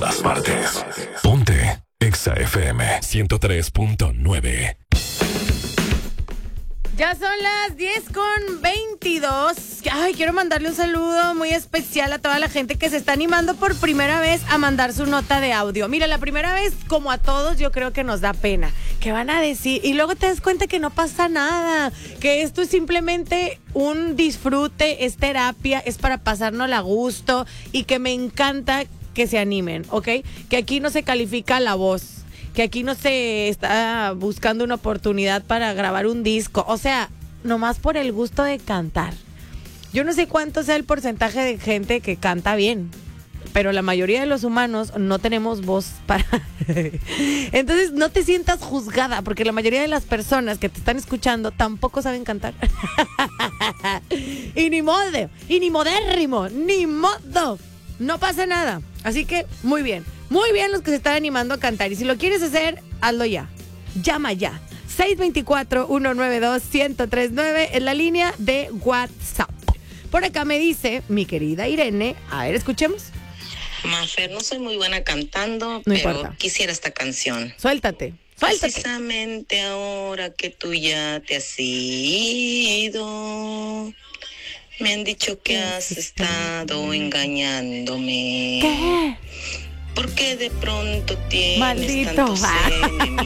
todas partes. Ponte Exa FM 103.9. Ya son las 10:22. Ay, quiero mandarle un saludo muy especial a toda la gente que se está animando por primera vez a mandar su nota de audio. Mira, la primera vez, como a todos, yo creo que nos da pena. ¿Qué van a decir? Y luego te das cuenta que no pasa nada, que esto es simplemente un disfrute, es terapia, es para pasárnosla a gusto y que me encanta que se animen, ¿ok? Que aquí no se califica la voz, que aquí no se está buscando una oportunidad para grabar un disco, o sea, nomás por el gusto de cantar. Yo no sé cuánto sea el porcentaje de gente que canta bien, pero la mayoría de los humanos no tenemos voz para... Entonces no te sientas juzgada, porque la mayoría de las personas que te están escuchando tampoco saben cantar. Y ni modo, y ni modérrimo, ni modo. No pasa nada. Así que, muy bien. Muy bien los que se están animando a cantar. Y si lo quieres hacer, hazlo ya. Llama ya. 624-192-1039 en la línea de WhatsApp. Por acá me dice mi querida Irene. A ver, escuchemos. Mafer, no soy muy buena cantando, No pero importa. quisiera esta canción. Suéltate. Precisamente ahora que tú ya te has ido, me han dicho que has estado engañándome. ¿Qué? Porque de pronto tienes Maldito. tantos enemigos.